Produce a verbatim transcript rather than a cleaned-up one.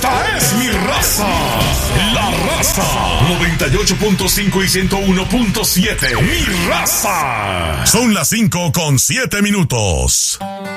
Esta es mi raza. La Raza. noventa y ocho punto cinco y ciento uno punto siete. Mi raza. Son las cinco con siete minutos.